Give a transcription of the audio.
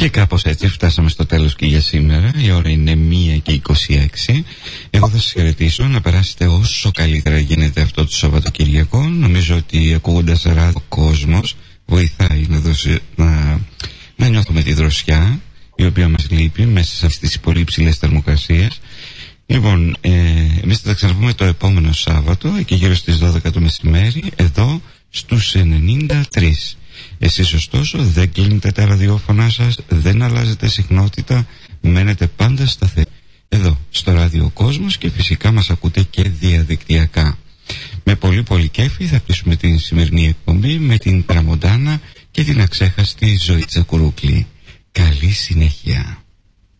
Και κάπως έτσι φτάσαμε στο τέλος και για σήμερα. Η ώρα είναι 1:26. Εγώ θα σας χαιρετήσω, να περάσετε όσο καλύτερα γίνεται αυτό το Σαββατοκυριακό. Νομίζω ότι ακούγοντας ράδιο κόσμος βοηθάει να νιώθουμε τη δροσιά η οποία μας λείπει μέσα σε αυτές τις πολύ υψηλές θερμοκρασίες. Λοιπόν, εμείς θα τα ξαναπούμε το επόμενο Σάββατο, εκεί γύρω στις 12 το μεσημέρι, εδώ στους 93. Εσείς ωστόσο δεν κλείνετε τα ραδιόφωνά σας, δεν αλλάζετε συχνότητα, μένετε πάντα σταθεροί εδώ στο Ράδιο Κόσμος και φυσικά μας ακούτε και διαδικτυακά. Με πολύ πολύ κέφι θα κλείσουμε την σημερινή εκπομπή με την Τραμοντάνα και την αξέχαστη Ζωή Τσακουρούκλη. Καλή συνέχεια.